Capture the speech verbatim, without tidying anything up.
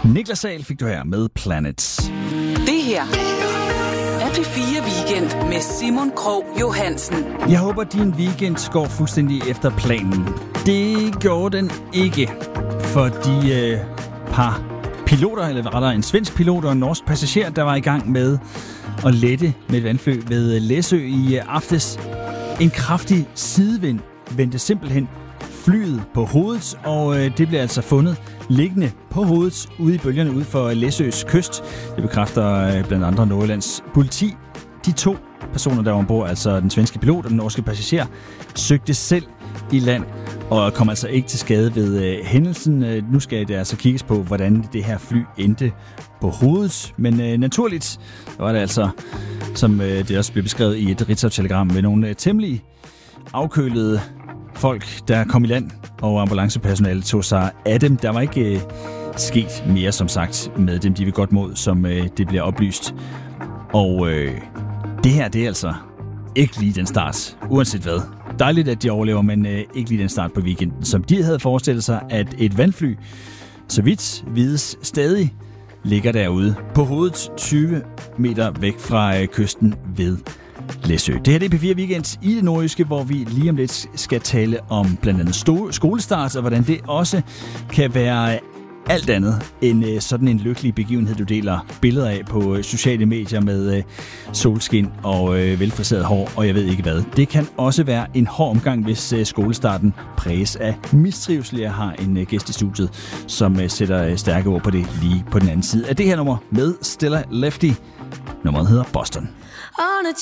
Niklas Sahl fik du her med Planets. Det her er P fire Weekend med Simon Krog Johansen. Jeg håber, din weekend går fuldstændig efter planen. Det gjorde den ikke, for de øh, par piloter, eller rettere en svensk pilot og en norsk passager, der var i gang med at lette med et vandfly ved Læsø i aftes. En kraftig sidevind vendte simpelthen flyet på hovedet, og øh, det blev altså fundet liggende på hovedet ude i bølgerne ude for Læsøs kyst. Det bekræfter øh, blandt andre Nordjyllands politi. De to personer, der var ombord, altså den svenske pilot og den norske passager, søgte selv i land og kom altså ikke til skade ved øh, hændelsen. Øh, nu skal det altså kigges på, hvordan det her fly endte på hovedet. Men øh, naturligt var det altså, som øh, det også blev beskrevet i et Ritzau-telegram, med nogle øh, temmelig afkølede folk, der kom i land, og ambulancepersonalet tog sig af dem. Der var ikke øh, sket mere, som sagt, med dem, de vil godt mod, som øh, det bliver oplyst. Og øh, det her, det er altså ikke lige den start, uanset hvad. Dejligt, at de overlever, men øh, ikke lige den start på weekenden, som de havde forestillet sig, at et vandfly, så vidt vides, stadig ligger derude på hovedet tyve meter væk fra øh, kysten ved Læsø. Det her er P fire Weekend i det nordjyske, hvor vi lige om lidt skal tale om blandt andet sto- skolestart, og hvordan det også kan være alt andet end sådan en lykkelig begivenhed, du deler billeder af på sociale medier med solskin og velfriseret hår, og jeg ved ikke hvad. Det kan også være en hård omgang, hvis skolestarten præges af mistrivsel. Jeg har en gæst i studiet, som sætter stærke ord på det lige på den anden side af det her nummer med Stella Lefty. Nummeret hedder Boston.